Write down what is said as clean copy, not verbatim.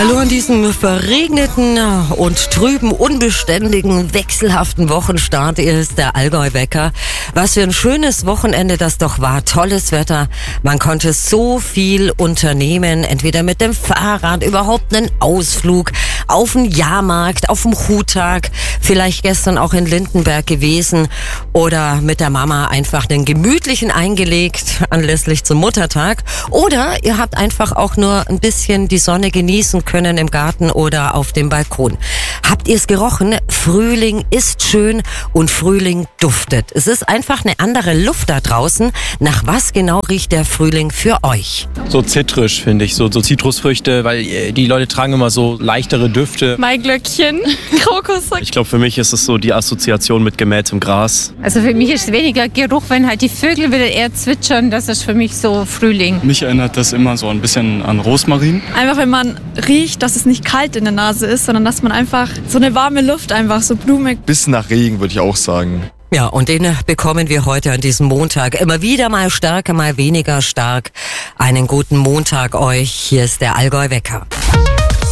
Hallo an diesem verregneten und trüben, unbeständigen, wechselhaften Wochenstart. Hier ist der Allgäu-Wecker. Was für ein schönes Wochenende das doch war. Tolles Wetter. Man konnte so viel unternehmen. Entweder mit dem Fahrrad, überhaupt einen Ausflug, auf den Jahrmarkt, auf dem Hutag, vielleicht gestern auch in Lindenberg gewesen oder mit der Mama einfach einen gemütlichen eingelegt anlässlich zum Muttertag. Oder ihr habt einfach auch nur ein bisschen die Sonne genießen können im Garten oder auf dem Balkon. Habt ihr es gerochen? Frühling ist schön und Frühling duftet. Es ist einfach eine andere Luft da draußen. Nach was genau riecht der Frühling für euch? So zitrisch, finde ich, so Zitrusfrüchte, weil die Leute tragen immer so leichtere Düfte. Maiglöckchen, Krokus. Ich glaube, für mich ist es so die Assoziation mit gemähtem Gras. Also für mich ist weniger Geruch, wenn halt die Vögel wieder eher zwitschern, das ist für mich so Frühling. Mich erinnert das immer so ein bisschen an Rosmarin. Einfach wenn man riecht, dass es nicht kalt in der Nase ist, sondern dass man einfach so eine warme Luft, einfach so blumig. Bisschen nach Regen, würde ich auch sagen. Ja, und den bekommen wir heute an diesem Montag. Immer wieder mal stärker, mal weniger stark. Einen guten Montag euch. Hier ist der Allgäu-Wecker.